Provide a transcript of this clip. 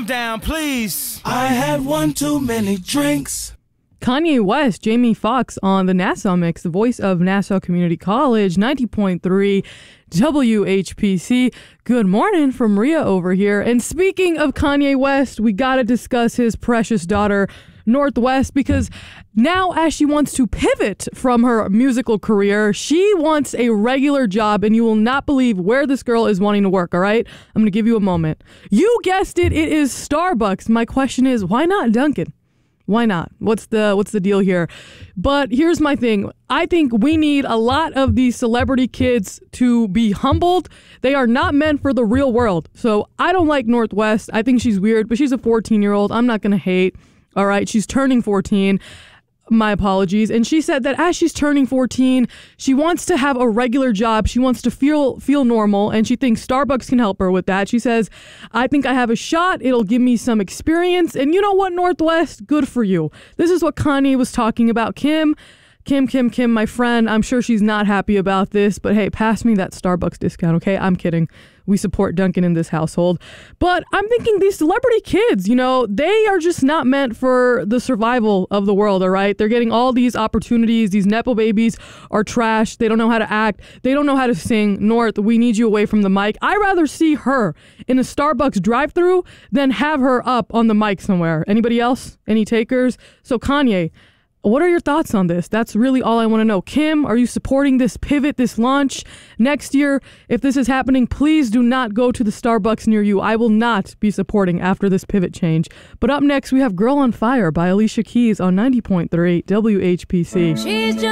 calm down, please. I had one too many drinks. Kanye West, Jamie Foxx on the Nassau Mix, the voice of Nassau Community College, 90.3 WHPC. Good morning from Maria over here. And speaking of Kanye West, we got to discuss his precious daughter, North West, because now as she wants to pivot from her musical career, she wants a regular job, and you will not believe where this girl is wanting to work, all right? I'm going to give you a moment. You guessed it, it is Starbucks. My question is, why not Dunkin'? Why not? What's the deal here? But here's my thing. I think we need a lot of these celebrity kids to be humbled. They are not meant for the real world. So I don't like North West. I think she's weird, but she's a 14-year-old. I'm not going to hate. All right, she's turning 14. My apologies. And she said that as she's turning 14, she wants to have a regular job. She wants to feel normal, and she thinks Starbucks can help her with that. She says, I think I have a shot. It'll give me some experience. And you know what, North West? Good for you. This is what Kanye was talking about. Kim, my friend, I'm sure she's not happy about this, but hey, pass me that Starbucks discount, okay? I'm kidding. We support Dunkin' in this household. But I'm thinking these celebrity kids, they are just not meant for the survival of the world, all right? They're getting all these opportunities. These Nepo babies are trash. They don't know how to act. They don't know how to sing. North, we need you away from the mic. I'd rather see her in a Starbucks drive-thru than have her up on the mic somewhere. Anybody else? Any takers? So Kanye, what are your thoughts on this? That's really all I want to know. Kim, are you supporting this pivot, this launch? Next year, if this is happening, please do not go to the Starbucks near you. I will not be supporting after this pivot change. But up next, we have Girl on Fire by Alicia Keys on 90.3 WHPC.